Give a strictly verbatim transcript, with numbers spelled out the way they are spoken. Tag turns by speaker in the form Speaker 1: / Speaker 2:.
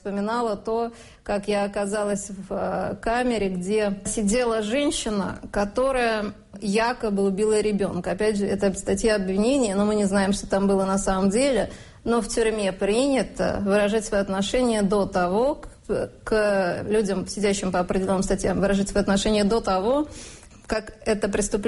Speaker 1: вспоминала то, как я оказалась в камере, где сидела женщина, которая якобы убила ребенка. Опять же, это статья обвинения, но мы не знаем, что там было на самом деле. Но в тюрьме принято выражать свои отношения до того, к, к людям, сидящим по определенным статьям, выражать свои отношения до того, как это преступление